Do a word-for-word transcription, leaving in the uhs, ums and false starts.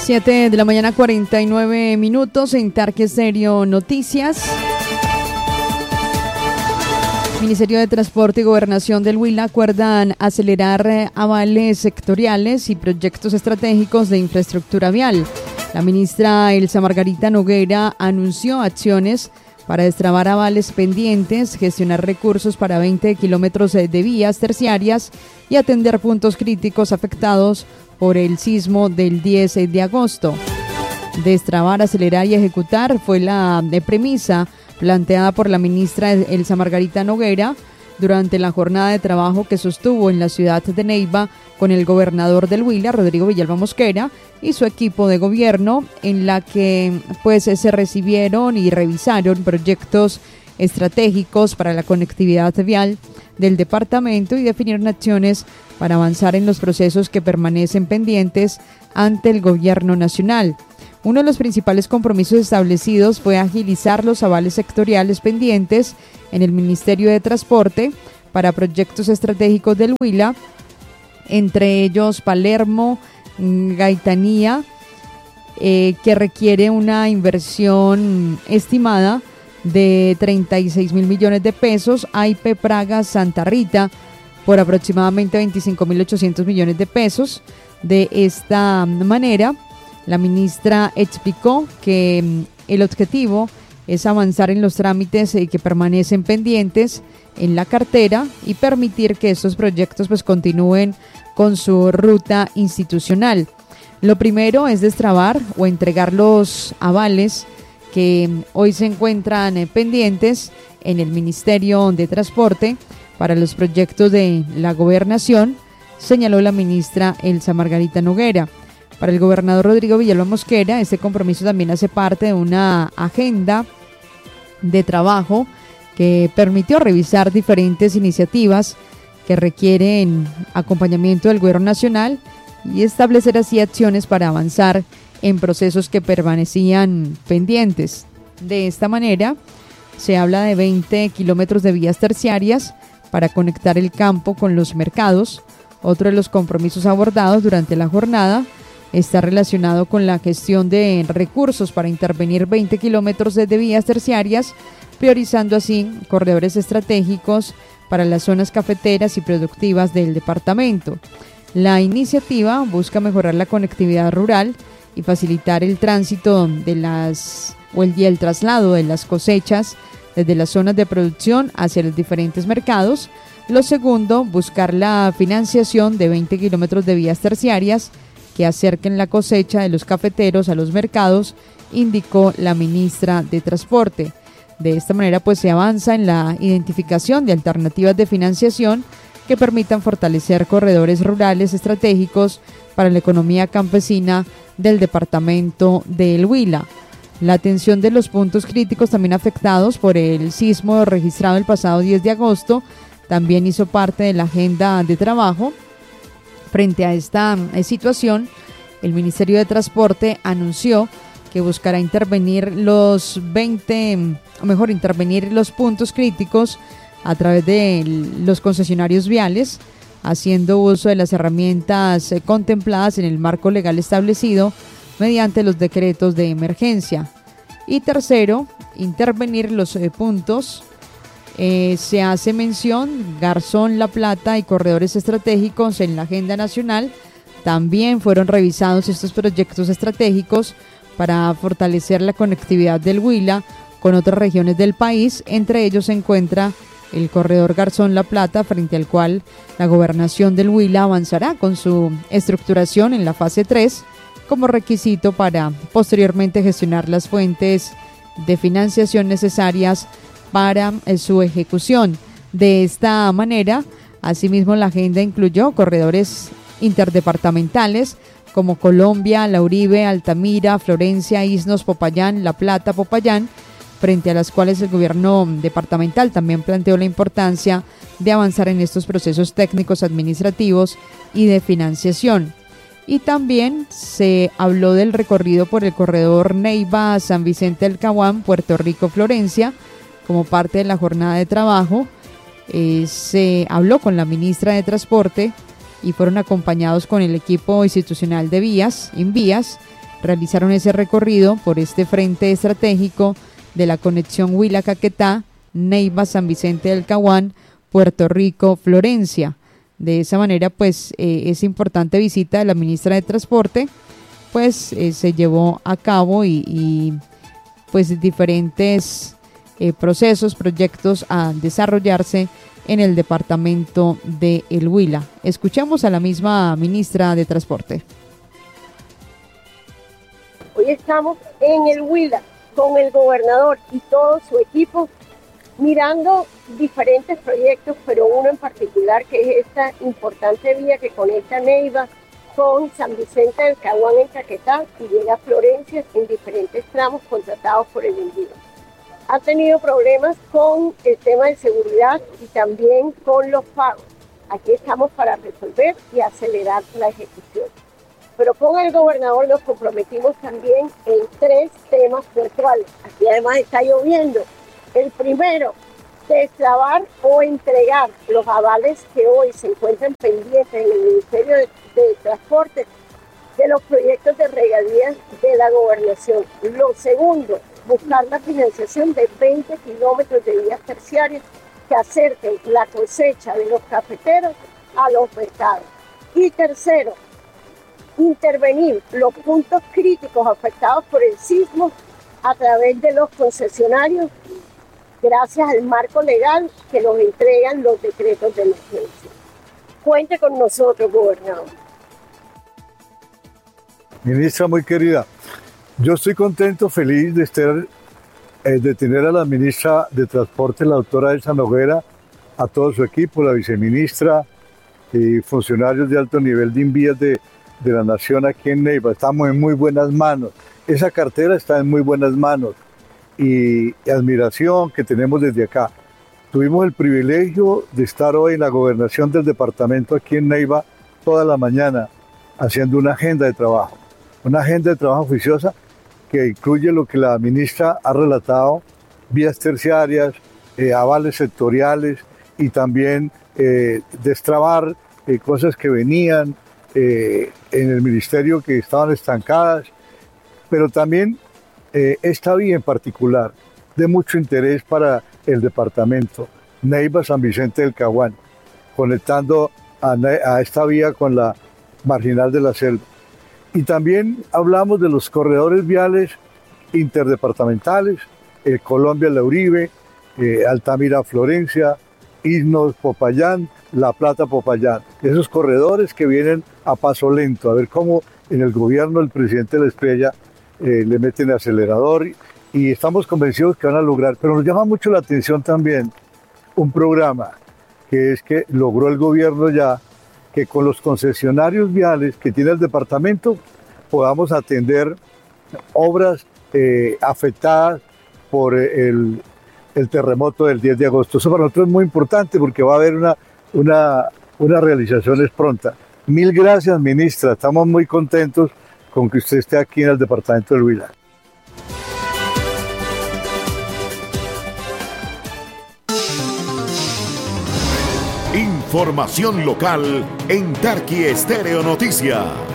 siete de la mañana, cuarenta y nueve minutos en Tarque Stereo Noticias. Ministerio de Transporte y Gobernación del Huila acuerdan acelerar avales sectoriales y proyectos estratégicos de infraestructura vial. La ministra Elsa Margarita Noguera anunció acciones para destrabar avales pendientes, gestionar recursos para veinte kilómetros de vías terciarias y atender puntos críticos afectados por el sismo del diez de agosto. Destrabar, acelerar y ejecutar fue la premisa planteada por la ministra Elsa Margarita Noguera durante la jornada de trabajo que sostuvo en la ciudad de Neiva con el gobernador del Huila, Rodrigo Villalba Mosquera, y su equipo de gobierno, en la que pues se recibieron y revisaron proyectos estratégicos para la conectividad vial del departamento y definieron acciones para avanzar en los procesos que permanecen pendientes ante el gobierno nacional. Uno de los principales compromisos establecidos fue agilizar los avales sectoriales pendientes en el Ministerio de Transporte para proyectos estratégicos del Huila, entre ellos Palermo, Gaitanía, eh, que requiere una inversión estimada de treinta y seis mil millones de pesos, A I P Praga Santa Rita por aproximadamente veinticinco mil ochocientos millones de pesos. De esta manera, la ministra explicó que el objetivo es avanzar en los trámites que permanecen pendientes en la cartera y permitir que estos proyectos pues continúen con su ruta institucional. Lo primero es destrabar o entregar los avales que hoy se encuentran pendientes en el Ministerio de Transporte para los proyectos de la gobernación, señaló la ministra Elsa Margarita Noguera. Para el gobernador Rodrigo Villalba Mosquera, este compromiso también hace parte de una agenda de trabajo que permitió revisar diferentes iniciativas que requieren acompañamiento del gobierno nacional y establecer así acciones para avanzar en procesos que permanecían pendientes. De esta manera, se habla de veinte kilómetros de vías terciarias para conectar el campo con los mercados. Otro de los compromisos abordados durante la jornada está relacionado con la gestión de recursos para intervenir veinte kilómetros de vías terciarias, priorizando así corredores estratégicos para las zonas cafeteras y productivas del departamento. La iniciativa busca mejorar la conectividad rural y facilitar el tránsito de las o el, y el traslado de las cosechas desde las zonas de producción hacia los diferentes mercados. Lo segundo, buscar la financiación de veinte kilómetros de vías terciarias que acerquen la cosecha de los cafeteros a los mercados, indicó la ministra de Transporte. De esta manera, pues se avanza en la identificación de alternativas de financiación que permitan fortalecer corredores rurales estratégicos para la economía campesina del departamento del Huila. La atención de los puntos críticos también afectados por el sismo registrado el pasado diez de agosto también hizo parte de la agenda de trabajo. Frente a esta situación, el Ministerio de Transporte anunció que buscará intervenir los veinte, o mejor, intervenir los puntos críticos a través de los concesionarios viales, haciendo uso de las herramientas contempladas en el marco legal establecido mediante los decretos de emergencia. Y tercero, intervenir los eh, puntos. Eh, se hace mención Garzón, La Plata y corredores estratégicos en la agenda nacional. También fueron revisados estos proyectos estratégicos para fortalecer la conectividad del Huila con otras regiones del país. Entre ellos se encuentra el corredor Garzón-La Plata, frente al cual la gobernación del Huila avanzará con su estructuración en la fase tres como requisito para posteriormente gestionar las fuentes de financiación necesarias para eh, su ejecución. De esta manera, asimismo, la agenda incluyó corredores interdepartamentales como Colombia, La Uribe, Altamira, Florencia, Isnos, Popayán, La Plata, Popayán, frente a las cuales el gobierno departamental también planteó la importancia de avanzar en estos procesos técnicos administrativos y de financiación. Y también se habló del recorrido por el corredor Neiva, San Vicente del Caguán, Puerto Rico, Florencia, como parte de la jornada de trabajo. Eh, se habló con la ministra de Transporte y fueron acompañados con el equipo institucional de Vías, Invías, realizaron ese recorrido por este frente estratégico de la conexión Huila-Caquetá, Neiva, San Vicente del Caguán, Puerto Rico, Florencia. De esa manera, pues, eh, esa importante visita de la ministra de Transporte, pues, eh, se llevó a cabo y, y pues, diferentes eh, procesos, proyectos a desarrollarse en el departamento de El Huila. Escuchamos a la misma ministra de Transporte. Hoy estamos en El Huila con el gobernador y todo su equipo mirando diferentes proyectos, pero uno en particular que es esta importante vía que conecta Neiva con San Vicente del Caguán en Caquetá y llega a Florencia en diferentes tramos contratados por el envío. Ha tenido problemas con el tema de seguridad y también con los pagos. Aquí estamos para resolver y acelerar la ejecución. Pero con el gobernador nos comprometimos también en tres temas puntuales. Aquí además está lloviendo. El primero, destrabar o entregar los avales que hoy se encuentran pendientes en el Ministerio de, de Transporte de los proyectos de regalías de la gobernación. Lo segundo, buscar la financiación de veinte kilómetros de vías terciarias que acerquen la cosecha de los cafeteros a los mercados. Y tercero, intervenir los puntos críticos afectados por el sismo a través de los concesionarios, gracias al marco legal que nos entregan los decretos de emergencia. Cuente con nosotros, gobernador. Ministra muy querida, yo estoy contento, feliz de, estar, eh, de tener a la ministra de Transporte, la doctora Elsa Noguera, a todo su equipo, la viceministra y funcionarios de alto nivel de Invías de, de la Nación aquí en Neiva. Estamos en muy buenas manos. Esa cartera está en muy buenas manos. Y, y admiración que tenemos desde acá. Tuvimos el privilegio de estar hoy en la gobernación del departamento aquí en Neiva toda la mañana haciendo una agenda de trabajo, una agenda de trabajo oficiosa que incluye lo que la ministra ha relatado, vías terciarias, eh, avales sectoriales y también eh, destrabar eh, cosas que venían eh, en el ministerio que estaban estancadas, pero también Eh, esta vía en particular, de mucho interés para el departamento, Neiva San Vicente del Caguán, conectando a, a esta vía con la marginal de la Selva. Y también hablamos de los corredores viales interdepartamentales, eh, Colombia-La Uribe, eh, Altamira-Florencia, Isnos-Popayán, La Plata-Popayán. Esos corredores que vienen a paso lento, a ver cómo en el gobierno el presidente La Estrella Eh, le meten acelerador y, y estamos convencidos que van a lograr. Pero nos llama mucho la atención también un programa que es que logró el gobierno ya que con los concesionarios viales que tiene el departamento podamos atender obras eh, afectadas por el, el terremoto del diez de agosto. Eso para nosotros es muy importante porque va a haber una, una, una realizaciones pronta. Mil gracias, ministra. Estamos muy contentos con que usted esté aquí en el departamento del Huila. Información local en Tarqui Estéreo Noticias.